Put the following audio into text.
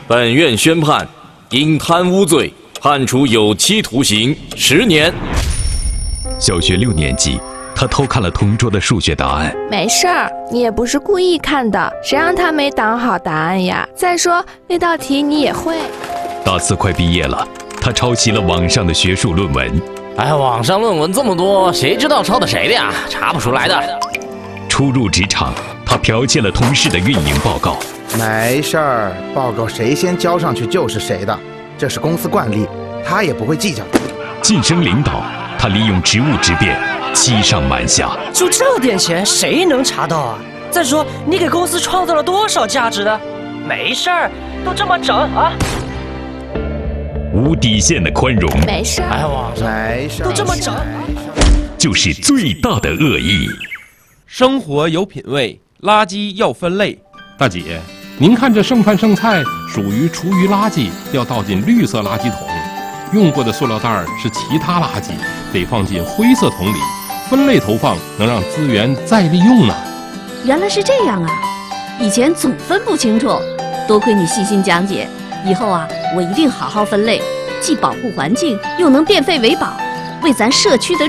本院宣判，因贪污罪判处有期徒刑10年。 小学6年级，他偷看了同桌的数学答案。 没事儿，你也不是故意看的，谁让他没挡好答案呀？再说那道题你也会。 大4快毕业了，他抄袭了网上的学术论文。 哎，网上论文这么多，谁知道抄的谁的呀？查不出来的。 初入职场，他剽窃了同事的运营报告。 没事儿，报告谁先交上去就是谁的，这是公司惯例，他也不会计较的。 晋升领导，他利用职务之便欺上瞒下。 就这点钱，谁能查到啊？再说，你给公司创造了多少价值呢？没事儿，都这么整啊！ 无底线的宽容， 没事儿， 网上没事儿， 都这么整， 就是最大的恶意。 生活有品味，垃圾要分类。 大姐，您看这剩饭剩菜属于厨余垃圾，要倒进绿色垃圾桶；用过的塑料袋是其他垃圾，得放进灰色桶里。分类投放能让资源再利用呢。 原来是这样啊！以前总分不清楚，多亏你细心讲解，以后啊，我一定好好分类，既保护环境，又能变废为宝，为咱社区的